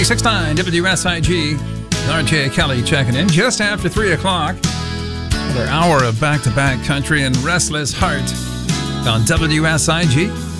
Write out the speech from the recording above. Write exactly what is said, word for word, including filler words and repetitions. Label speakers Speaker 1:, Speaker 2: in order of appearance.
Speaker 1: ninety-six point nine W S I G. R J Kelly checking in just after three o'clock. Another hour of back-to-back country and Restless Heart on W S I G.